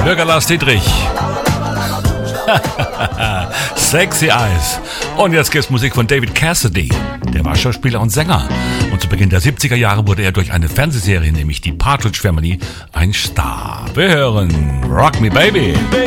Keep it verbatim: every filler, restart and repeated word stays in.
Bürger Lars Dietrich. Sexy Eyes. Und jetzt gibt's Musik von David Cassidy. Der war Schauspieler und Sänger. Und zu Beginn der siebziger Jahre wurde er durch eine Fernsehserie, nämlich die Partridge Family, ein Star. Wir hören Rock Me Baby.